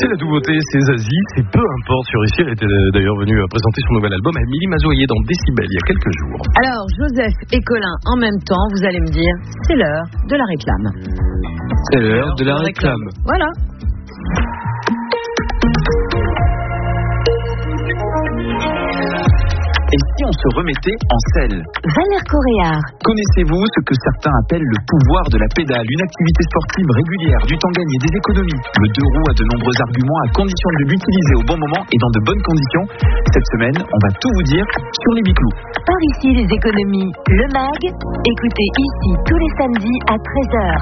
C'est la nouveauté, c'est Zazie, c'est peu importe sur ici. Elle était d'ailleurs venue présenter son nouvel album à Émilie Mazoyer dans Décibel il y a quelques jours. Alors, Joseph et Colin, en même temps, vous allez me dire, c'est l'heure de la réclame. C'est l'heure de la réclame. Voilà. Et si on se remettait en selle? Valère Coréard. Connaissez-vous ce que certains appellent le pouvoir de la pédale? Une activité sportive régulière, du temps gagné, des économies. Le 2 roues a de nombreux arguments à condition de l'utiliser au bon moment et dans de bonnes conditions. Cette semaine, on va tout vous dire sur les biclous. Par ici, les économies, le MAG. Écoutez ici tous les samedis à 13h.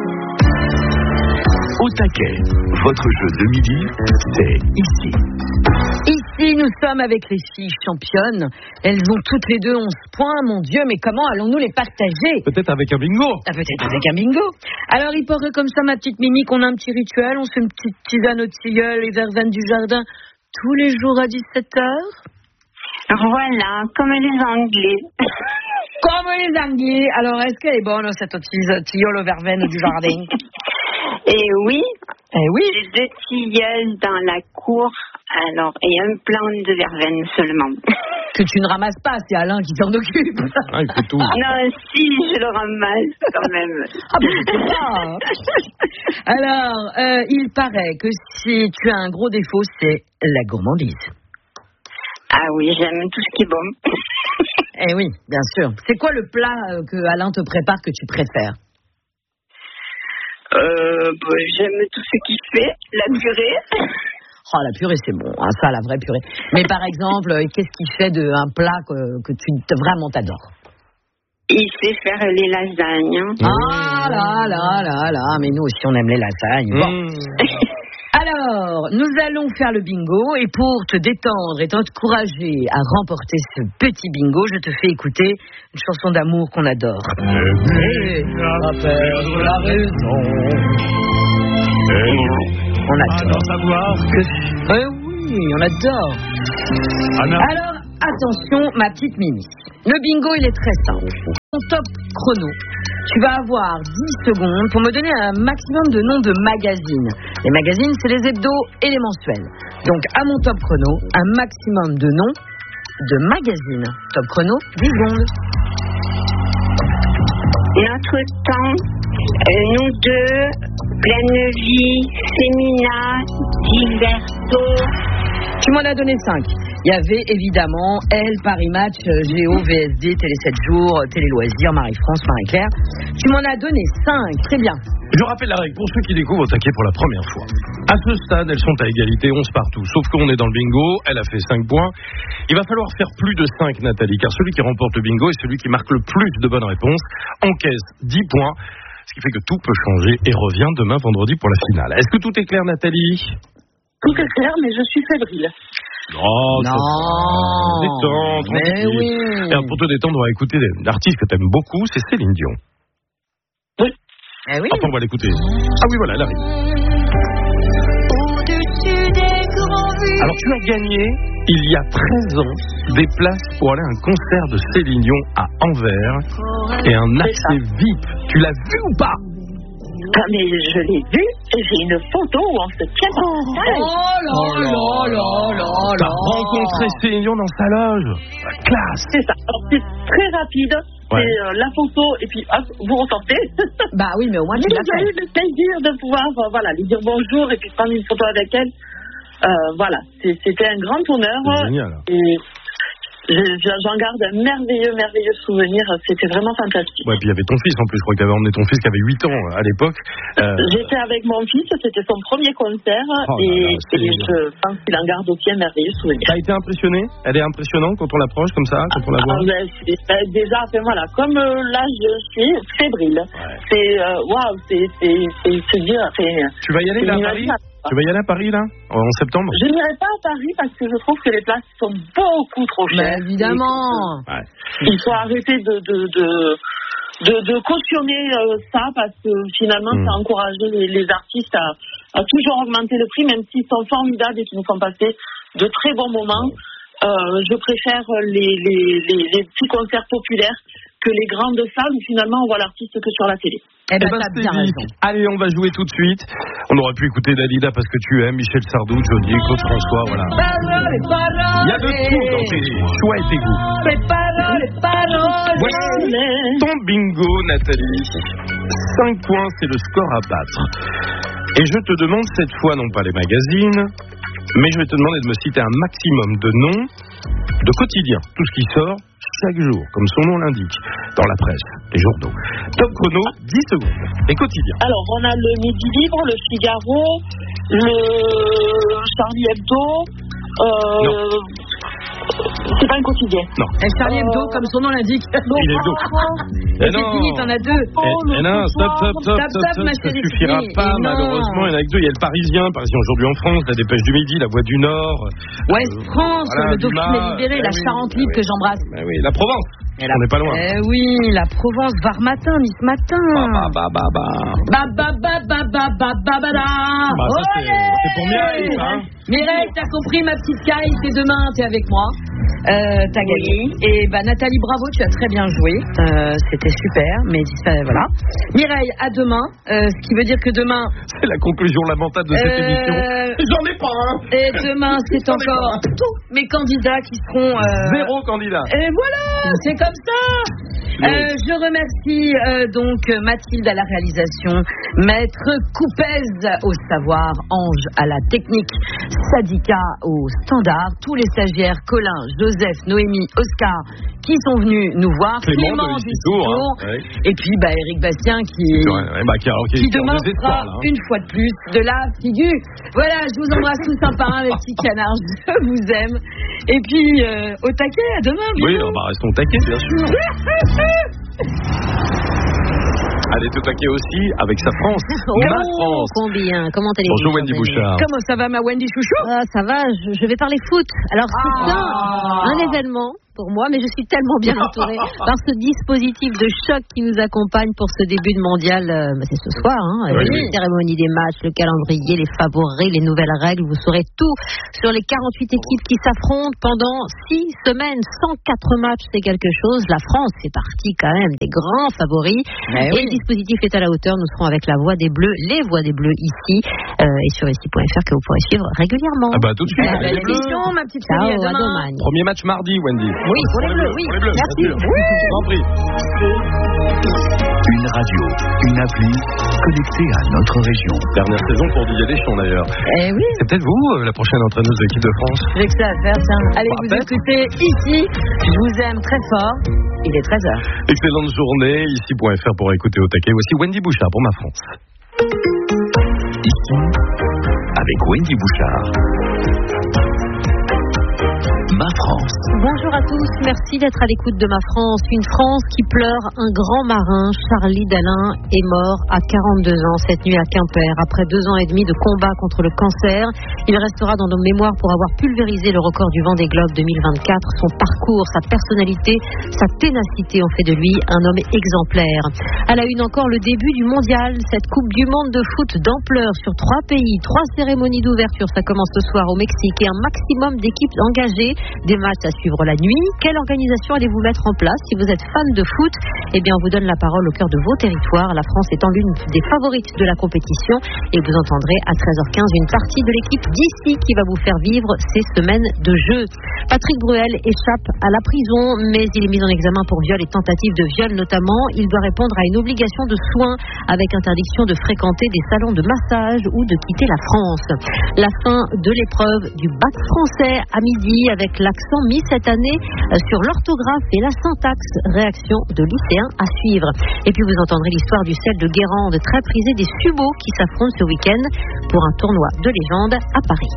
Au taquet, votre jeu de midi, c'est ici. Ici, nous sommes avec les filles championnes. Elles ont toutes les deux 11 points. Mon Dieu, mais comment allons-nous les partager? Peut-être avec un bingo. Peut-être avec un bingo. Alors, il paraît comme ça, ma petite Mimi, qu'on a un petit rituel. On se fait une petite tisane au tilleul, les verveines du jardin, tous les jours à 17h. Voilà, comme les Anglais. Comme les Anglais. Alors, est-ce qu'elle est bonne, cette tilleul aux verveines du jardin? Et oui, oui. j'ai 2 tilleuls dans la cour, alors, et un plant de verveine seulement. Que tu ne ramasses pas, c'est Alain qui s'en occupe. Ah, il fait tout. Non, si, je le ramasse quand même. Ah ben, je sais pas. Alors, il paraît que si tu as un gros défaut, c'est la gourmandise. Ah oui, j'aime tout ce qui est bon. Eh oui, bien sûr. C'est quoi le plat que Alain te prépare que tu préfères? J'aime tout ce qu'il fait, la purée. Oh, la purée, c'est bon, hein, ça, la vraie purée. Mais par exemple, qu'est-ce qu'il fait d'un plat que tu vraiment t'adores? Il sait faire les lasagnes. Ah là, mais nous aussi, on aime les lasagnes. Bon. Alors, nous allons faire le bingo et pour te détendre et t'encourager à remporter ce petit bingo, je te fais écouter une chanson d'amour qu'on adore. À perdre la raison. On adore. Oui, on adore. Alors, attention, ma petite Mimi. Le bingo, il est très simple. Ton top chrono. Tu vas avoir 10 secondes pour me donner un maximum de noms de magazines. Les magazines, c'est les hebdos et les mensuels. Donc, à mon top chrono, un maximum de noms de magazines. Top chrono, 10 secondes. Notre temps, nous deux, Pleine Vie, Fémina, Diverto. Tu m'en as donné 5. Il y avait évidemment Elle, Paris Match, Géo, VSD, Télé 7 jours, Télé Loisirs, Marie-France, Marie-Claire. Tu m'en as donné 5, très bien. Je rappelle la règle pour ceux qui découvrent au taquet pour la première fois. À ce stade, elles sont à égalité, 11 partout. Sauf qu'on est dans le bingo, elle a fait 5 points. Il va falloir faire plus de 5, Nathalie, car celui qui remporte le bingo et celui qui marque le plus de bonnes réponses encaisse 10 points. Ce qui fait que tout peut changer et revient demain vendredi pour la finale. Est-ce que tout est clair, Nathalie? Tout est clair, mais je suis fébrile. Oh, non, détends, mais tranquille. oui. Et alors, pour te détendre, on va écouter l'artiste que t'aimes beaucoup, c'est Céline Dion. Oui. Eh oui. Attends, on va l'écouter. Ah oui, voilà, elle arrive. Alors, tu as gagné, il y a 13 ans, des places pour aller à un concert de Céline Dion à Anvers et un accès VIP. Tu l'as vu ou pas? Ah, mais je l'ai vu, j'ai une photo où on se tient dans sa salle. T'as rencontré Céline Dion dans sa loge. Classe. C'est ça. Alors, c'est très rapide. Ouais. C'est la photo et puis hop, vous ressortez. Bah oui, mais au moins tu Mais l'as j'ai fait. eu le plaisir de pouvoir lui dire bonjour et puis prendre une photo avec elle. Voilà, c'était un grand honneur. C'est génial. Et j'en garde un merveilleux souvenir. C'était vraiment fantastique. Ouais, puis il y avait ton fils en plus. Je crois que tu avais emmené ton fils qui avait 8 ans à l'époque. J'étais avec mon fils, c'était son premier concert et je pense qu'il en garde aussi un merveilleux souvenir. T'as été impressionné? Elle est impressionnante quand on l'approche comme ça, quand on la voit? Déjà, voilà, comme là je suis fébrile. Ouais. C'est waouh, c'est dur. Tu vas y aller là à Paris? Tu vas y aller à Paris là, en septembre? Je n'irai pas à Paris parce que je trouve que les places sont beaucoup trop chères. Mais évidemment. Ouais. Il faut arrêter de cautionner ça parce que finalement ça encourage les artistes à toujours augmenter le prix, même s'ils sont formidables et qu'ils nous font passer de très bons moments. Je préfère les petits concerts populaires que les grandes salles où finalement on voit l'artiste que sur la télé. Eh ben, t'as bien raison. Allez, on va jouer tout de suite. On aurait pu écouter Dalida parce que tu aimes, Michel Sardou, Johnny, Claude François, voilà. Il y a de tout dans tes choix et tes goûts. Voici ton bingo, Nathalie. 5 points, c'est le score à battre. Et je te demande cette fois, non pas les magazines, mais je vais te demander de me citer un maximum de noms de quotidiens, tout ce qui sort chaque jour, comme son nom l'indique, dans la presse, les journaux. Top chrono, 10 secondes. Les quotidiens. Alors, on a le Midi Libre, le Figaro, le Charlie Hebdo. C'est pas un quotidien. Non. Charlie Hebdo, comme son nom l'indique. Il est dos. C'est fini, t'en as 2. Non, stop, ma ça chérie, suffira c'est fini. pas, Et non. malheureusement. Il y en a que 2. Il y a le Parisien aujourd'hui en France, la Dépêche du Midi, la Voix du Nord. Ouest France, voilà, le Dauphiné libéré, la Charente libre que j'embrasse. Oui, la Provence. On n'est pas loin. Oui, la Provence, Var matin, Nice matin. Bah, ça, c'est pour Mireille, ça, hein. Mireille, t'as compris, ma petite Caille, c'est demain, t'es avec moi. T'as gagné. Et Nathalie, bravo, tu as très bien joué. C'était super, mais voilà. Mireille, à demain. Ce qui veut dire que demain. C'est la conclusion lamentable de cette émission. J'en ai pas, hein. Et demain, c'est encore tous mes candidats qui seront. 0 candidat. Et voilà, c'est comme ça. Je remercie donc Mathilde à la réalisation, Maître Coupez au savoir, Ange à la technique, Sadika au standard, tous les stagiaires, Colin, Joseph, Noémie, Oscar, qui sont venus nous voir, Clément du Tour, et puis Eric Bastien qui demain sera une fois de plus de la figure. Voilà, je vous embrasse tous un par un, les petits canards, je vous aime. Et puis au taquet, à demain. Oui, restons au taquet, bien sûr. Elle est au taquet aussi avec sa France. Ma France. Combien? Comment allez-vous? Bonjour Wendy Bouchard. Comment ça va ma Wendy Chouchou? Ça va, je vais parler foot. Alors c'est un événement pour moi, mais je suis tellement bien entourée par ce dispositif de choc qui nous accompagne pour ce début de mondial. C'est ce soir, hein, oui. La cérémonie des matchs, le calendrier, les favoris, les nouvelles règles. Vous saurez tout sur les 48 équipes qui s'affrontent pendant 6 semaines. 104 matchs, c'est quelque chose. La France fait partie quand même des grands favoris. Et le dispositif est à la hauteur. Nous serons avec la Voix des Bleus, les Voix des Bleus ici et sur ici.fr que vous pourrez suivre régulièrement. Tout de suite. Belle émission, ma petite Wendy. Ciao, à demain. Premier match mardi, Wendy. Oui, pour les Bleus, oui. Merci. Je t'en prie. Une radio, une appli connectée à notre région. Dernière saison pour Didier Deschamps d'ailleurs. Eh oui. C'est peut-être vous, la prochaine entraîneuse de l'équipe de France. J'ai que ça à faire, tiens. Allez, vous écoutez ici. Je vous aime très fort. Il est 13h. Excellente journée. Ici.fr pour écouter au taquet. Voici Wendy Bouchard pour Ma France. Ici, avec Wendy Bouchard. Ma France. Bonjour à tous, merci d'être à l'écoute de Ma France. Une France qui pleure. Un grand marin, Charlie Dalin, est mort à 42 ans cette nuit à Quimper. Après 2 ans et demi de combat contre le cancer, il restera dans nos mémoires pour avoir pulvérisé le record du Vendée Globe 2024. Son parcours, sa personnalité, sa ténacité ont fait de lui un homme exemplaire. À la une encore, le début du mondial, cette Coupe du Monde de foot d'ampleur sur 3 pays, 3 cérémonies d'ouverture. Ça commence ce soir au Mexique et un maximum d'équipes engagées. Des matchs à suivre la nuit. Quelle organisation allez-vous mettre en place? Si vous êtes fan de foot, eh bien on vous donne la parole au cœur de vos territoires. La France étant l'une des favorites de la compétition et vous entendrez à 13h15 une partie de l'équipe d'ici qui va vous faire vivre ces semaines de jeu. Patrick Bruel échappe à la prison, mais il est mis en examen pour viol et tentative de viol notamment. Il doit répondre à une obligation de soins avec interdiction de fréquenter des salons de massage ou de quitter la France. La fin de l'épreuve du bac français à midi avec l'accent mis cette année sur l'orthographe et la syntaxe. Réaction de lycéens à suivre. Et puis vous entendrez l'histoire du sel de Guérande, très prisé des subos qui s'affrontent ce week-end pour un tournoi de légende à Paris.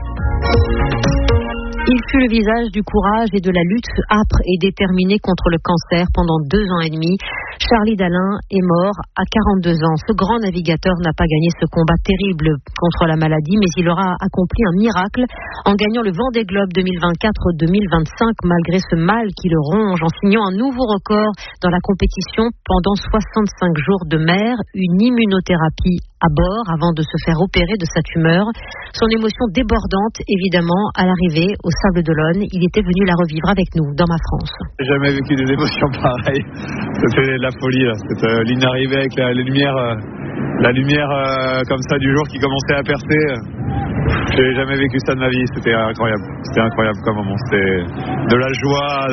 Il fut le visage du courage et de la lutte âpre et déterminée contre le cancer pendant 2 ans et demi. Charlie Dalin est mort à 42 ans. Ce grand navigateur n'a pas gagné ce combat terrible contre la maladie, mais il aura accompli un miracle en gagnant le Vendée Globe 2024-2025 malgré ce mal qui le ronge, en signant un nouveau record dans la compétition pendant 65 jours de mer, une immunothérapie à bord avant de se faire opérer de sa tumeur. Son émotion débordante, évidemment, à l'arrivée au Sable d'Olonne. Il était venu la revivre avec nous dans Ma France. J'ai jamais vécu des émotions pareilles. C'était de la folie, là. Cette ligne d'arrivée avec la lumière comme ça du jour qui commençait à percer. J'ai jamais vécu ça de ma vie. C'était incroyable comme moment. C'était de la joie.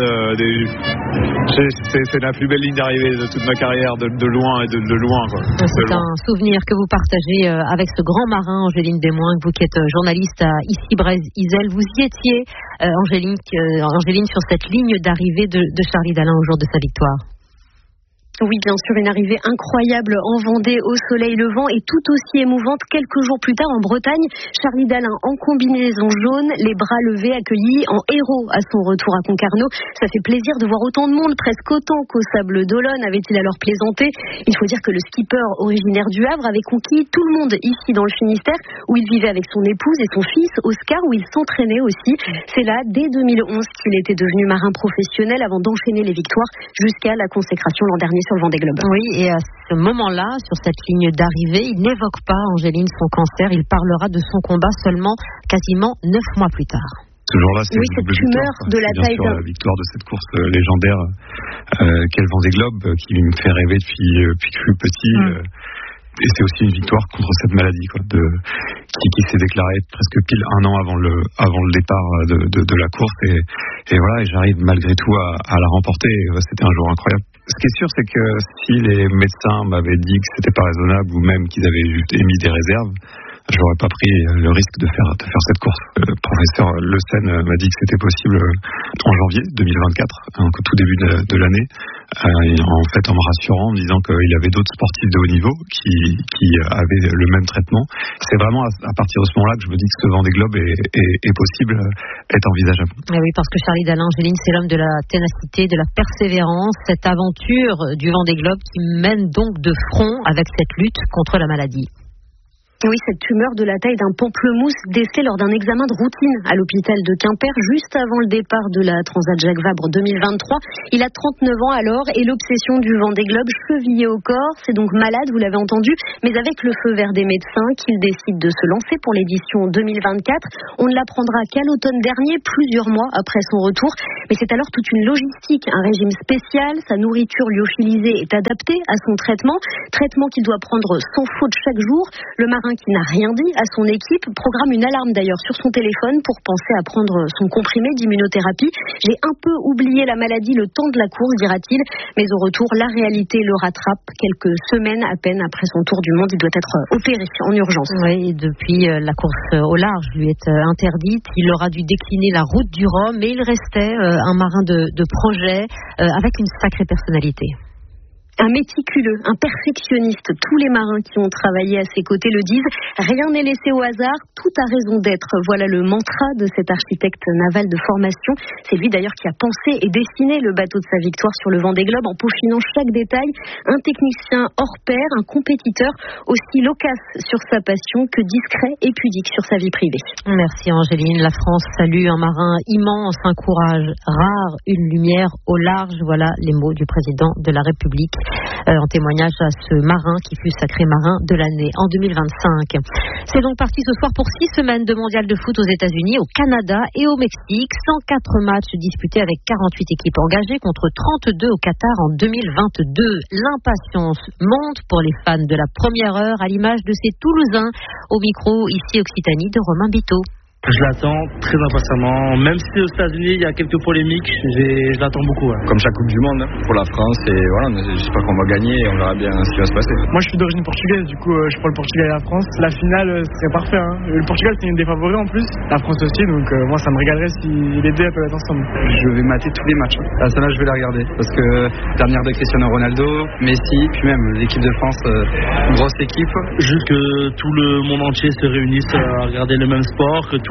C'est la plus belle ligne d'arrivée de toute ma carrière, de loin et de loin. Quoi. C'est un souvenir que vous partagez avec ce grand marin, Angéline Desmoins, vous qui êtes journaliste à Issy-Brésil. Vous y étiez, Angéline, sur cette ligne d'arrivée de Charlie Dalin au jour de sa victoire. Oui, bien sûr, une arrivée incroyable en Vendée, au soleil levant et tout aussi émouvante quelques jours plus tard en Bretagne. Charlie Dalin en combinaison jaune, les bras levés, accueilli en héros à son retour à Concarneau. Ça fait plaisir de voir autant de monde, presque autant qu'au Sable d'Olonne, avait-il alors plaisanté. Il faut dire que le skipper originaire du Havre avait conquis tout le monde ici dans le Finistère, où il vivait avec son épouse et son fils, Oscar, où il s'entraînait aussi. C'est là, dès 2011, qu'il était devenu marin professionnel avant d'enchaîner les victoires jusqu'à la consécration l'an dernier sur le Vendée Globe. Oui, et à ce moment-là, sur cette ligne d'arrivée, il n'évoque pas, Angéline, son cancer. Il parlera de son combat seulement quasiment 9 mois plus tard. Ce jour-là, c'est cette tumeur de la taille d'un... la victoire de cette course légendaire qu'est le Vendée Globe, qui me fait rêver depuis que je suis petit. Et c'est aussi une victoire contre cette maladie, quoi, qui s'est déclarée presque pile un an avant le départ de la course. Et voilà, et j'arrive malgré tout à la remporter. C'était un jour incroyable. Ce qui est sûr, c'est que si les médecins m'avaient dit que c'était pas raisonnable ou même qu'ils avaient juste émis des réserves, je n'aurais pas pris le risque de faire cette course. Le professeur Le Sen m'a dit que c'était possible en janvier 2024, donc au tout début de l'année, en fait en me rassurant, en me disant qu'il y avait d'autres sportifs de haut niveau qui avaient le même traitement. C'est vraiment à partir de ce moment-là que je me dis que ce Vendée Globe est possible, est envisageable. Et oui, parce que Charlie Dalin, Angéline, c'est l'homme de la ténacité, de la persévérance, cette aventure du Vendée Globe qui mène donc de front avec cette lutte contre la maladie. Oui, cette tumeur de la taille d'un pamplemousse décelée lors d'un examen de routine à l'hôpital de Quimper, juste avant le départ de la Transat Jacques Vabre 2023. Il a 39 ans alors et l'obsession du Vendée Globe chevillée au corps. C'est donc malade, vous l'avez entendu, mais avec le feu vert des médecins qu'il décide de se lancer pour l'édition 2024. On ne l'apprendra qu'à l'automne dernier, plusieurs mois après son retour. Mais c'est alors toute une logistique, un régime spécial. Sa nourriture lyophilisée est adaptée à son traitement qu'il doit prendre sans faute chaque jour. Le marin qui n'a rien dit à son équipe programme une alarme d'ailleurs sur son téléphone pour penser à prendre son comprimé d'immunothérapie. J'ai un peu oublié la maladie le temps de la course, dira-t-il, mais au retour, la réalité le rattrape. Quelques semaines à peine après son tour du monde, il doit être opéré en urgence. Oui, et depuis la course au large lui est interdite. Il aura dû décliner la route du Rhum, mais il restait un marin de projet avec une sacrée personnalité. Un méticuleux, un perfectionniste. Tous les marins qui ont travaillé à ses côtés le disent. Rien n'est laissé au hasard, tout a raison d'être. Voilà le mantra de cet architecte naval de formation. C'est lui d'ailleurs qui a pensé et dessiné le bateau de sa victoire sur le Vendée Globe en peaufinant chaque détail. Un technicien hors pair, un compétiteur aussi loquace sur sa passion que discret et pudique sur sa vie privée. Merci Angéline. La France salue un marin immense, un courage rare, une lumière au large. Voilà les mots du président de la République. En témoignage à ce marin qui fut sacré marin de l'année en 2025. C'est donc parti ce soir pour 6 semaines de mondial de foot aux États-Unis, au Canada et au Mexique. 104 matchs disputés avec 48 équipes engagées contre 32 au Qatar en 2022. L'impatience monte pour les fans de la première heure à l'image de ces Toulousains. Au micro, ici Occitanie, de Romain Biteau. Je l'attends très impatiemment, même si aux États-Unis il y a quelques polémiques, je l'attends beaucoup. Ouais. Comme chaque Coupe du Monde pour la France, et voilà, j'espère qu'on va gagner et on verra bien ce qui va se passer. Moi je suis d'origine portugaise, du coup je prends le Portugal et la France. La finale serait parfait. Hein. Le Portugal c'est une des favoris en plus, la France aussi, donc moi ça me régalerait si les deux peuvent être ensemble. Je vais mater tous les matchs. À celle-là je vais la regarder parce que dernière de Cristiano Ronaldo, Messi, puis même l'équipe de France, grosse équipe. Juste que tout le monde entier se réunisse à regarder le même sport, que tout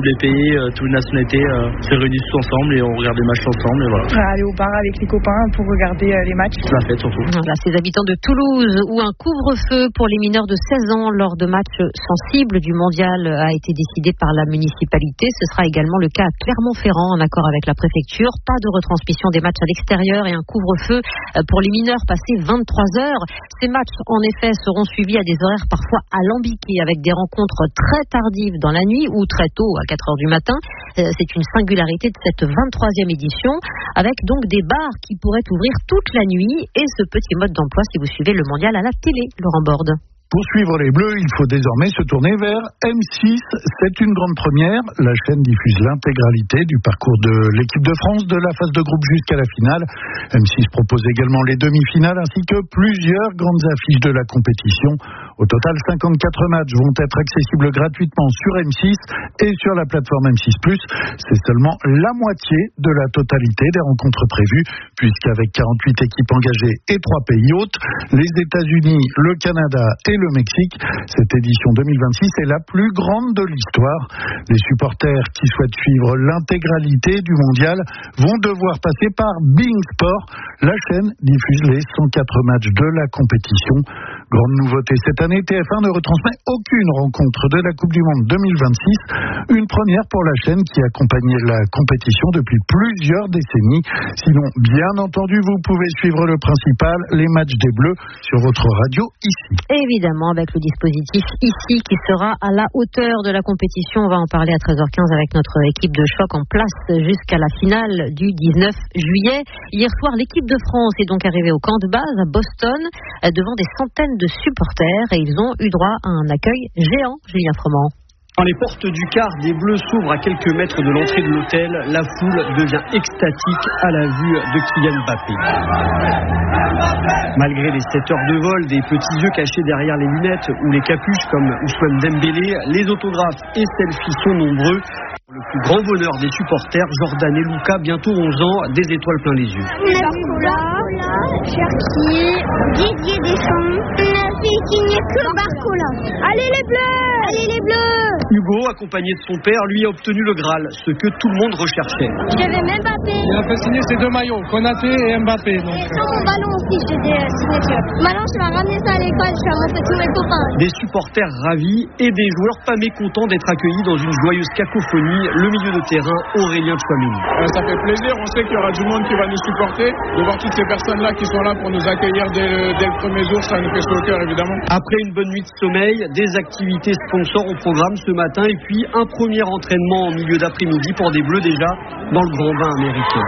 tous les pays, toutes les nationalités se réunissent tous ensemble et on regarde les matchs ensemble. Et voilà. Aller au bar avec les copains pour regarder les matchs. La fête surtout. Voilà, ces habitants de Toulouse où un couvre-feu pour les mineurs de 16 ans lors de matchs sensibles du mondial a été décidé par la municipalité. Ce sera également le cas à Clermont-Ferrand en accord avec la préfecture. Pas de retransmission des matchs à l'extérieur et un couvre-feu pour les mineurs passé 23 heures. Ces matchs, en effet, seront suivis à des horaires parfois alambiqués avec des rencontres très tardives dans la nuit ou très tôt à 4 heures du matin. C'est une singularité de cette 23e édition avec donc des bars qui pourraient ouvrir toute la nuit et ce petit mode d'emploi si vous suivez le mondial à la télé, Laurent Borde. Pour suivre les Bleus, il faut désormais se tourner vers M6. C'est une grande première. La chaîne diffuse l'intégralité du parcours de l'équipe de France, de la phase de groupe jusqu'à la finale. M6 propose également les demi-finales ainsi que plusieurs grandes affiches de la compétition. Au total, 54 matchs vont être accessibles gratuitement sur M6 et sur la plateforme M6+. C'est seulement la moitié de la totalité des rencontres prévues, puisqu'avec 48 équipes engagées et 3 pays hôtes, les États-Unis, le Canada et le Mexique, cette édition 2026 est la plus grande de l'histoire. Les supporters qui souhaitent suivre l'intégralité du mondial vont devoir passer par Bein Sport. La chaîne diffuse les 104 matchs de la compétition. Grande nouveauté cette année, TF1 ne retransmet aucune rencontre de la Coupe du Monde 2026. Une première pour la chaîne qui accompagnait la compétition depuis plusieurs décennies. Sinon, bien entendu, vous pouvez suivre le principal, les matchs des Bleus, sur votre radio ici. Évidemment, avec le dispositif ici qui sera à la hauteur de la compétition. On va en parler à 13h15 avec notre équipe de choc en place jusqu'à la finale du 19 juillet. Hier soir, l'équipe de France est donc arrivée au camp de base à Boston devant des centaines de supporters et ils ont eu droit à un accueil géant, Julien Froment. Quand les portes du quart des Bleus s'ouvrent à quelques mètres de l'entrée de l'hôtel, la foule devient extatique à la vue de Kylian Mbappé. Malgré les 7 heures de vol, des petits yeux cachés derrière les lunettes ou les capuches comme Ousmane Dembélé, les autographes et selfies sont nombreux. Le plus grand bonheur des supporters, Jordan et Luka, bientôt 11 ans, des étoiles plein les yeux. Barcola, Cherki, Didier Deschamps, on a fait signer que Barcola. Allez les Bleus! Allez les Bleus! Hugo, accompagné de son père, lui a obtenu le Graal, ce que tout le monde recherchait. J'avais Mbappé. Il a fait signer ses 2 maillots, Konaté et Mbappé. Donc. Et sur mon ballon aussi, j'ai des signatures. Maintenant, je vais ramener ça à l'école, je vais montrer tous mes copains. Des supporters ravis et des joueurs pas mécontents d'être accueillis dans une joyeuse cacophonie. Le milieu de terrain, Aurélien Tchouaméni. Ça fait plaisir, on sait qu'il y aura du monde qui va nous supporter. De voir toutes ces personnes-là qui sont là pour nous accueillir dès le premier jour, ça nous fait chaud au cœur évidemment. Après une bonne nuit de sommeil, des activités sponsors au programme ce matin et puis un premier entraînement en milieu d'après-midi pour des Bleus déjà dans le grand bain américain.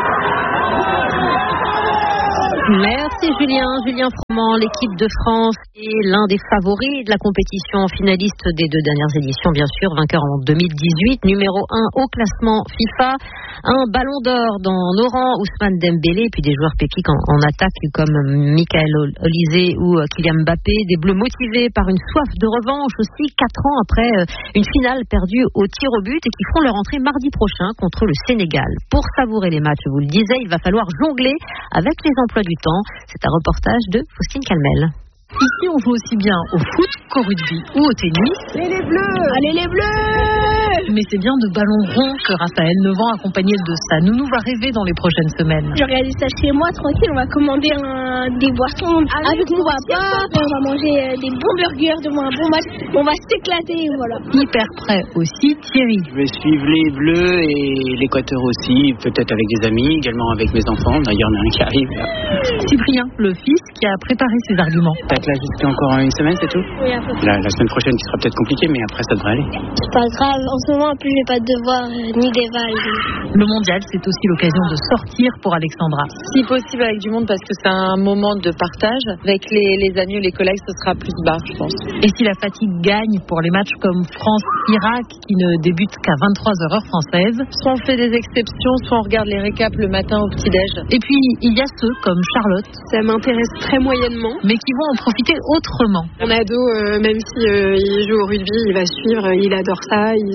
Merci Julien Froment. L'équipe de France est l'un des favoris de la compétition, finaliste des 2 dernières éditions, bien sûr, vainqueur en 2018, numéro 1 au classement FIFA, un ballon d'or dans nos rangs, Ousmane Dembélé, et puis des joueurs pépiques en attaque comme Michael Olise ou Kylian Mbappé, des Bleus motivés par une soif de revanche aussi, 4 ans après une finale perdue au tir au but et qui feront leur entrée mardi prochain contre le Sénégal. Pour savourer les matchs, je vous le disais, il va falloir jongler avec les emplois du temps. C'est un reportage de Faustine Calmel. Ici, on joue aussi bien au foot qu'au rugby ou au tennis. Allez les Bleus! Allez les Bleus! Mais c'est bien de ballons ronds que Raphaël Nevant, accompagné de sa nounou, va rêver dans les prochaines semaines. Je réalise ça chez moi, tranquille. On va commander des boissons avec mon papa. On va manger des bons burgers devant un bon match. On va s'éclater, voilà. Hyper prêt aussi, Thierry. Je vais suivre les Bleus et l'Équateur aussi, peut-être avec des amis, également avec mes enfants. D'ailleurs, il y en a un qui arrive là. Cyprien, le fils, qui a préparé ses arguments. Là jusqu'à encore une semaine, c'est tout? Oui, un peu. La semaine prochaine qui sera peut-être compliquée, mais après ça devrait aller. C'est pas grave, en ce moment en plus j'ai pas de devoirs ni d'éval. Le mondial, c'est aussi l'occasion de sortir pour Alexandra. Si possible avec du monde parce que c'est un moment de partage. Avec les amis ou les collègues, ce sera plus bas, je pense. Et si la fatigue gagne pour les matchs comme France-Irak qui ne débutent qu'à 23h heure française? Soit on fait des exceptions, soit on regarde les récaps le matin au petit-déj. Et puis il y a ceux comme Charlotte. Ça m'intéresse très moyennement. Mais qui vont en profiter autrement. Mon ado, même si il joue au rugby, il va suivre, il adore ça. On se fait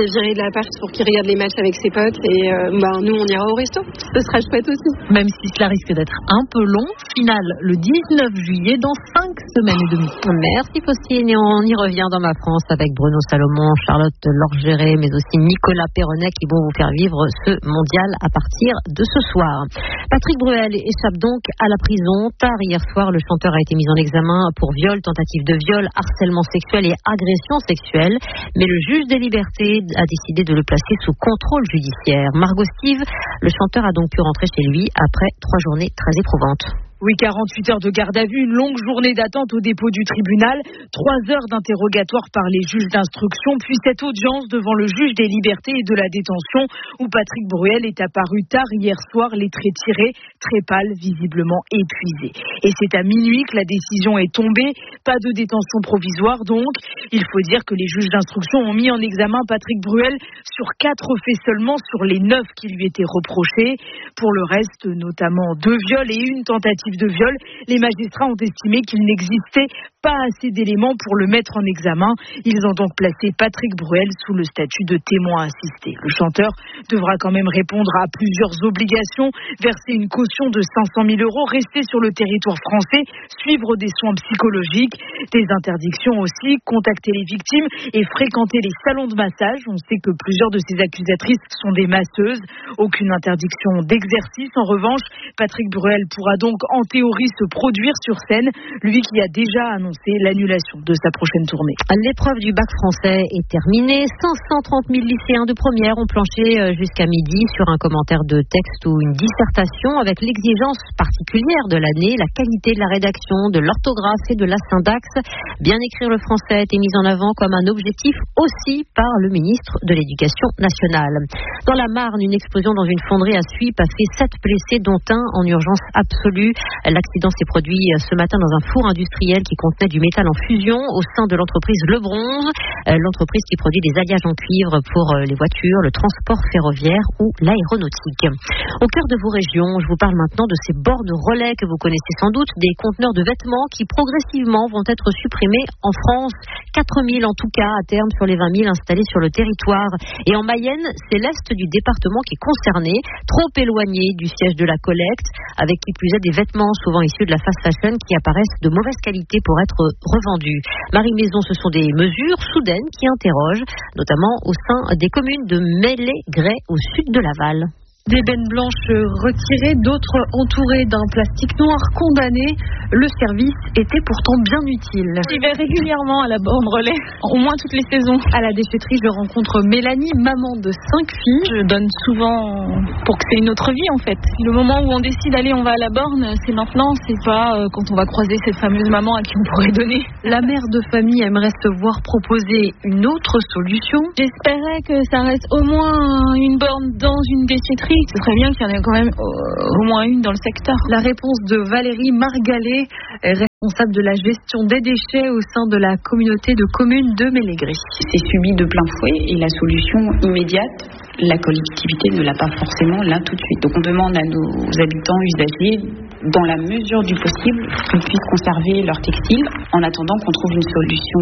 fait virer de l'appart pour qu'il regarde les matchs avec ses potes et nous on ira au resto. Ce sera chouette aussi. Même si cela risque d'être un peu long, finale le 19 juillet dans 5 semaines et demie. Merci Faustine, et on y revient dans Ma France avec Bruno Salomon, Charlotte Lorgeret, mais aussi Nicolas Perronnet qui vont vous faire vivre ce mondial à partir de ce soir. Patrick Bruel échappe donc à la prison. Tard hier soir, le chanteur a été mis en examen pour viol, tentative de viol, harcèlement sexuel et agression sexuelle. Mais le juge des libertés a décidé de le placer sous contrôle judiciaire. Margot Steve, le chanteur a donc pu rentrer chez lui après 3 journées très éprouvantes. Oui, 48 heures de garde à vue, une longue journée d'attente au dépôt du tribunal, 3 heures d'interrogatoire par les juges d'instruction, puis cette audience devant le juge des libertés et de la détention où Patrick Bruel est apparu tard hier soir, les traits tirés, très pâle, visiblement épuisé. Et c'est à minuit que la décision est tombée, pas de détention provisoire donc. Il faut dire que les juges d'instruction ont mis en examen Patrick Bruel sur 4 faits seulement sur les 9 qui lui étaient reprochés. Pour le reste, notamment 2 viols et une tentative de viol, les magistrats ont estimé qu'il n'existait pas assez d'éléments pour le mettre en examen. Ils ont donc placé Patrick Bruel sous le statut de témoin assisté. Le chanteur devra quand même répondre à plusieurs obligations, verser une caution de 500 000 €, rester sur le territoire français, suivre des soins psychologiques, des interdictions aussi, contacter les victimes et fréquenter les salons de massage. On sait que plusieurs de ces accusatrices sont des masseuses. Aucune interdiction d'exercice. En revanche, Patrick Bruel pourra donc en théorie se produire sur scène, lui qui a déjà annoncé l'annulation de sa prochaine tournée. L'épreuve du bac français est terminée. 530 000 lycéens de première ont planché jusqu'à midi sur un commentaire de texte ou une dissertation avec l'exigence particulière de l'année, la qualité de la rédaction, de l'orthographe et de la syntaxe. Bien écrire le français a été mis en avant comme un objectif aussi par le ministre de l'Éducation nationale. Dans la Marne, une explosion dans une fonderie à Suippes a fait 7 blessés, dont un en urgence absolue. L'accident s'est produit ce matin dans un four industriel qui contenait du métal en fusion au sein de l'entreprise Le Bronze, l'entreprise qui produit des alliages en cuivre pour les voitures, le transport ferroviaire ou l'aéronautique. Au cœur de vos régions, je vous parle maintenant de ces bornes relais que vous connaissez sans doute, des conteneurs de vêtements qui progressivement vont être supprimés en France. 4 000 en tout cas à terme sur les 20 000 installés sur le territoire. Et en Mayenne, c'est l'est du département qui est concerné, trop éloigné du siège de la collecte, avec qui plus est des vêtements souvent issus de la fast fashion qui apparaissent de mauvaise qualité pour être revendus. Marie Maison, ce sont des mesures soudaines qui interrogent, notamment au sein des communes de Mêlée-Grès au sud de Laval. Des bennes blanches retirées, d'autres entourées d'un plastique noir condamné. Le service était pourtant bien utile. J'y vais régulièrement à la borne relais, au moins toutes les saisons. À la déchetterie, je rencontre Mélanie, maman de 5 filles. Je donne souvent pour que c'est une autre vie en fait. Le moment où on décide d'aller, on va à la borne, c'est maintenant, c'est pas quand on va croiser cette fameuse maman à qui on pourrait donner. La mère de famille aimerait se voir proposer une autre solution. J'espérais que ça reste au moins une borne dans une déchetterie. Ce serait bien qu'il y en ait quand même au moins une dans le secteur. La réponse de Valérie Margalet, responsable de la gestion des déchets au sein de la communauté de communes de Mêlée-Grès. C'est subi de plein fouet et la solution immédiate, la collectivité ne l'a pas forcément là tout de suite. Donc on demande à nos habitants usagers, dans la mesure du possible, qu'ils puissent conserver leurs textiles en attendant qu'on trouve une solution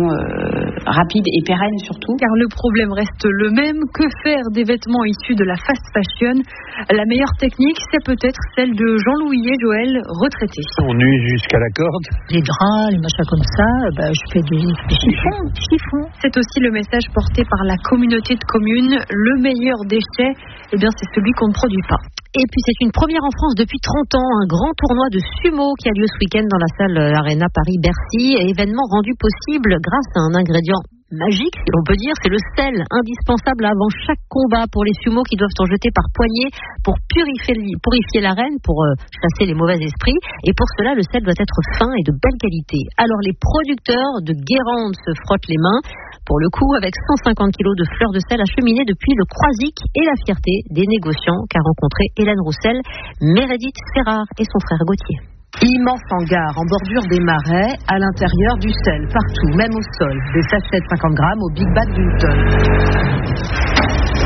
rapide et pérenne surtout. Car le problème reste le même. Que faire des vêtements issus de la fast fashion? La meilleure technique, c'est peut-être celle de Jean-Louis et Joël, retraités. On use jusqu'à la corde. Les draps, les machins comme ça, je fais des chiffons. C'est aussi le message porté par la communauté de communes. Le meilleur déchet, c'est celui qu'on ne produit pas. Et puis c'est une première en France depuis 30 ans, un grand tournoi de sumo qui a lieu ce week-end dans la salle Arena Paris-Bercy, événement rendu possible grâce à un ingrédient magique, si l'on peut dire, c'est le sel, indispensable avant chaque combat pour les sumos qui doivent en jeter par poignée pour purifier l'arène, pour chasser les mauvais esprits. Et pour cela, le sel doit être fin et de belle qualité. Alors les producteurs de Guérande se frottent les mains. Pour le coup, avec 150 kilos de fleurs de sel acheminées depuis le Croisic, et la fierté des négociants qu'a rencontré Hélène Roussel, Meredith Ferrard et son frère Gauthier. Immense hangar en bordure des marais, à l'intérieur du sel, partout, même au sol. Des sachets de 50 grammes au big bag d'une tonne.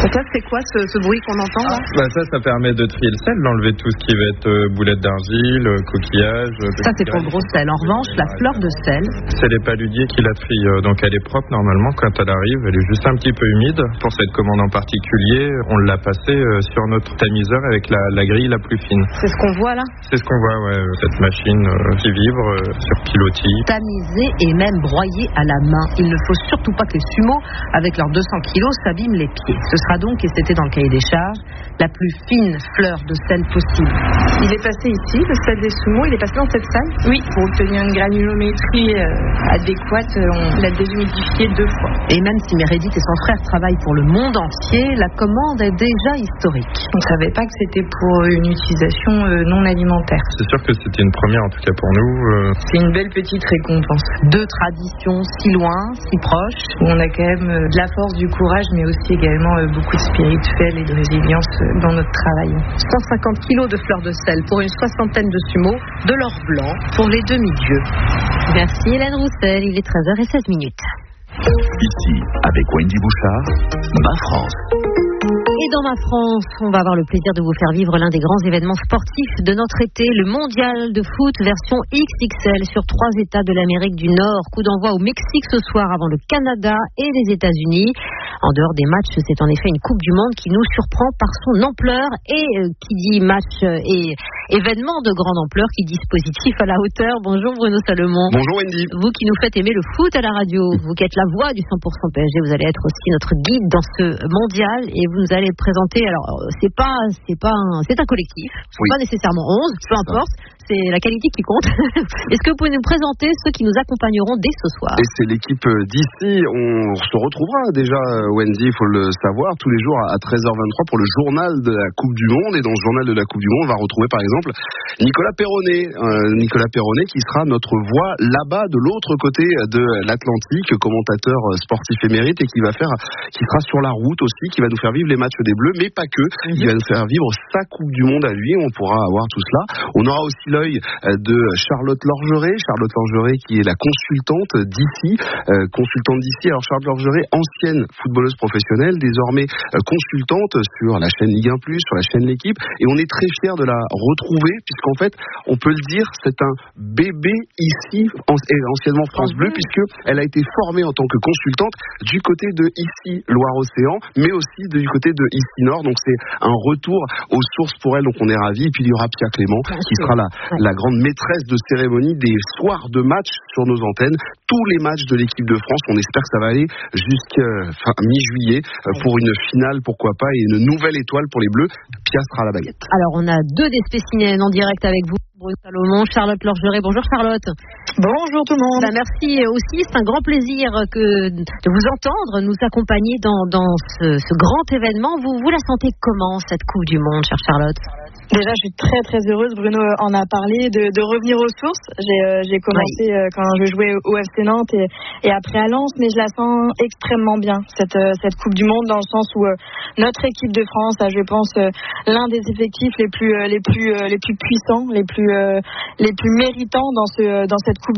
Pour toi, c'est quoi ce bruit qu'on entend là? Ça permet de trier le sel, d'enlever tout ce qui va être boulettes d'argile, coquillages. Ça, c'est pour le gros sel. En revanche, la fleur de sel, c'est les paludiers qui la trient. Donc elle est propre normalement quand elle arrive. Elle est juste un petit peu humide. Pour cette commande en particulier, on l'a passée sur notre tamiseur avec la grille la plus fine. C'est ce qu'on voit là? C'est ce qu'on voit, ouais. Cette machine qui vibre sur pilotis. tamisé et même broyé à la main. Il ne faut surtout pas que les sumos, avec leurs 200 kilos, s'abîment les pieds. Ce sera donc, et c'était dans le cahier des charges, la plus fine fleur de sel possible. Il est passé ici, le sel des sumos, il est passé dans cette salle? Oui, pour obtenir une granulométrie adéquate, on l'a déshumidifié 2 fois. Et même si Meredith et son frère travaillent pour le monde entier, la commande est déjà historique. On ne savait pas que c'était pour une utilisation non alimentaire. C'est sûr que c'était une première, en tout cas pour nous. C'est une belle petite récompense. 2 traditions si loin, si proches. On a quand même de la force, du courage, mais aussi également beaucoup de spirituel et de résilience dans notre travail. 150 kilos de fleurs de sel pour une 60aine de sumos, de l'or blanc pour les demi-dieux. Merci Hélène Roussel, il est 13h07. Ici, avec Wendy Bouchard, Ma France. Et dans Ma France, on va avoir le plaisir de vous faire vivre l'un des grands événements sportifs de notre été, le mondial de foot version XXL sur 3 États de l'Amérique du Nord. Coup d'envoi au Mexique ce soir avant le Canada et les États-Unis. En dehors des matchs, c'est en effet une Coupe du Monde qui nous surprend par son ampleur et qui dit match et événement de grande ampleur, qui dit dispositif à la hauteur. Bonjour Bruno Salomon. Bonjour Wendy. Vous qui nous faites aimer le foot à la radio, vous qui êtes la voix du 100% PSG, vous allez être aussi notre guide dans ce mondial et vous nous allez présenter. Alors c'est un collectif, pas nécessairement 11, peu importe. C'est la qualité qui compte. Est-ce que vous pouvez nous présenter ceux qui nous accompagneront dès ce soir? Et c'est l'équipe d'ici. On se retrouvera déjà, Wendy, il faut le savoir, tous les jours à 13h23 pour le journal de la Coupe du Monde. Et dans ce journal de la Coupe du Monde, on va retrouver par exemple Nicolas Perronnet qui sera notre voix là-bas de l'autre côté de l'Atlantique, commentateur sportif émérite et qui sera sur la route aussi, qui va nous faire vivre les matchs des Bleus, mais pas que. Il va nous faire vivre sa Coupe du Monde à lui. On pourra avoir tout cela. On aura aussi l'œil de Charlotte Lorgeret qui est la consultante d'ici. Alors Charlotte Lorgeret, ancienne footballeuse professionnelle, désormais consultante sur la chaîne Ligue 1+, sur la chaîne L'Équipe, et on est très fiers de la retrouver puisqu'en fait, on peut le dire, c'est un bébé ici, anciennement France Bleu, puisqu'elle a été formée en tant que consultante du côté de ici Loire-Océan, mais aussi du côté de ici Nord, donc c'est un retour aux sources pour elle, donc on est ravis. Et puis il y aura Pia Clément qui sera la grande maîtresse de cérémonie des soirs de match sur nos antennes, tous les matchs de l'équipe de France. On espère que ça va aller jusqu'à mi-juillet pour une finale, pourquoi pas, et une nouvelle étoile pour les Bleus. Pia sera à la baguette. Alors on a 2 des spécimens en direct avec vous, Bruno Salomon, Charlotte Lorgeret. Bonjour Charlotte. Bonjour tout le monde. Merci aussi, c'est un grand plaisir de vous entendre, nous accompagner dans ce grand événement. Vous la sentez comment, cette Coupe du Monde, chère Charlotte? Déjà, je suis très très heureuse, Bruno en a parlé, de revenir aux sources. J'ai commencé quand je jouais au FC Nantes et après à Lens, mais je la sens extrêmement bien, cette Coupe du Monde, dans le sens où notre équipe de France a, je pense, l'un des effectifs les plus puissants, les plus méritants dans cette Coupe